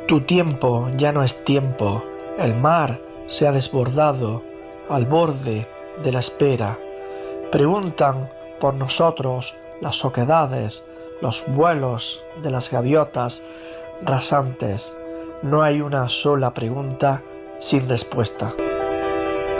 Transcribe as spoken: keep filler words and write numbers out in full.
Tu tiempo ya no es tiempo, el mar se ha desbordado al borde de la espera. Preguntan por nosotros las oquedades, los vuelos de las gaviotas rasantes. No hay una sola pregunta sin respuesta.